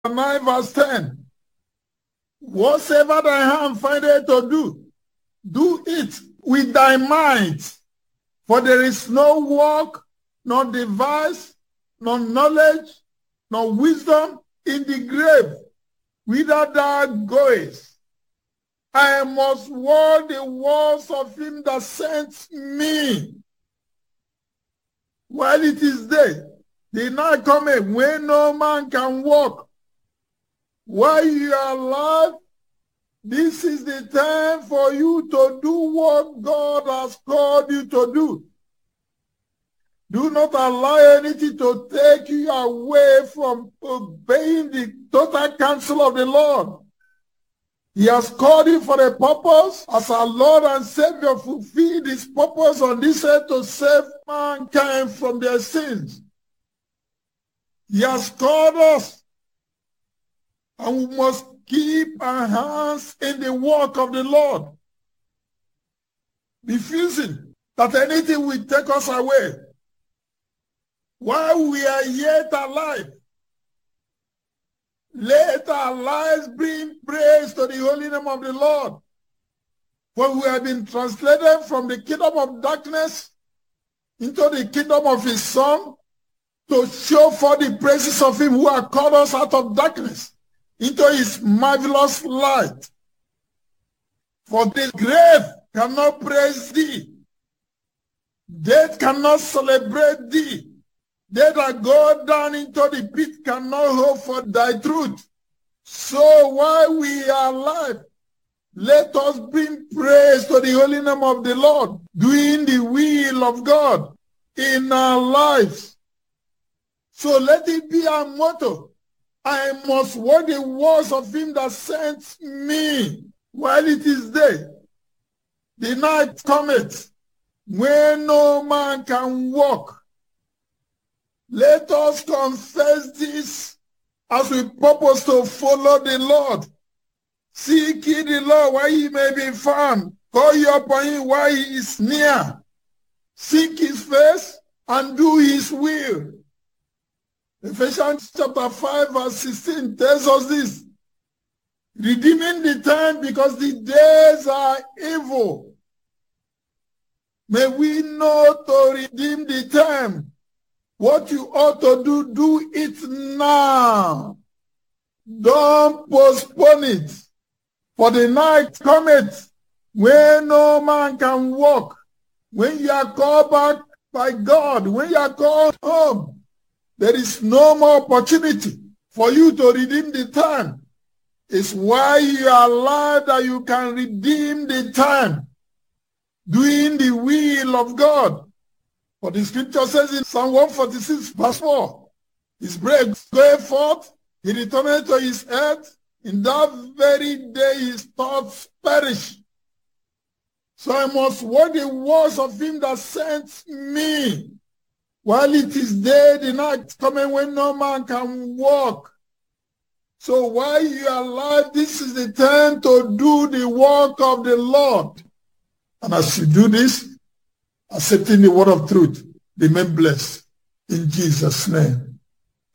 9 verse 10. Whatsoever thy hand findeth to do, do it with thy might. For there is no work, nor device, nor knowledge, nor wisdom in the grave, whither thou goest. I must word the words of him that sent me. While it is day, the night cometh when no man can walk. While you are alive, this is the time for you to do what God has called you to do. Do not allow anything to take you away from obeying the total counsel of the Lord. He has called you for a purpose. As our Lord and Savior fulfilled his purpose on this earth to save mankind from their sins. He has called us, and we must keep our hands in the work of the Lord, refusing that anything will take us away while we are yet alive. Let our lives bring praise to the holy name of the Lord. For we have been translated from the kingdom of darkness into the kingdom of his Son, to show forth the praises of him who has called us out of darkness into his marvelous light. For the grave cannot praise thee. Death cannot celebrate thee. They that go down into the pit cannot hope for thy truth. So while we are alive, let us bring praise to the holy name of the Lord, doing the will of God in our lives. So let it be our motto. I must word the words of him that sent me while it is day. The night cometh when no man can walk. Let us confess this as we purpose to follow the Lord. Seek ye the Lord while he may be found. Call ye upon him while he is near. Seek his face and do his will. Ephesians chapter 5 verse 16 tells us this. Redeeming the time because the days are evil. May we know to redeem the time. What you ought to do, do it now. Don't postpone it. For the night cometh when no man can walk. When you are called back by God, when you are called home, there is no more opportunity for you to redeem the time. It's why you are alive that you can redeem the time, doing the will of God. For the scripture says in Psalm 146 verse 4, his breath goeth forth, he returneth to his earth, in that very day his thoughts perish. So I must word the words of him that sent me. While it is day, the night coming when no man can walk. So while you are alive, this is the time to do the work of the Lord. And as you do this, accepting the word of truth, remain blessed in Jesus' name.